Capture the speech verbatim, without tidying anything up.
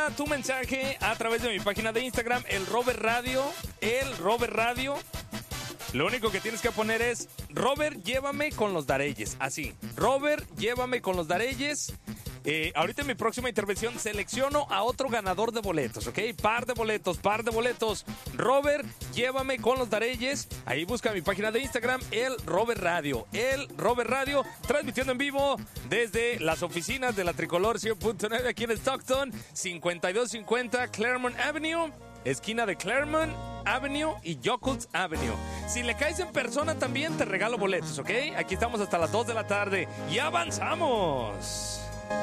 manda tu mensaje a través de mi página de Instagram, el Robert Radio, el Robert Radio. Lo único que tienes que poner es, Robert, llévame con los Dareyes. Así, Robert, llévame con los Dareyes. Eh, ahorita en mi próxima intervención selecciono a otro ganador de boletos, ¿ok? Par de boletos, par de boletos. Robert, llévame con los Dareyes. Ahí busca mi página de Instagram, el Robert Radio. El Robert Radio, transmitiendo en vivo desde las oficinas de la Tricolor cien punto nueve aquí en Stockton, cincuenta y dos cincuenta Claremont Avenue, esquina de Claremont Avenue y Yokuts Avenue. Si le caes en persona también te regalo boletos, ¿ok? Aquí estamos hasta las dos de la tarde y avanzamos.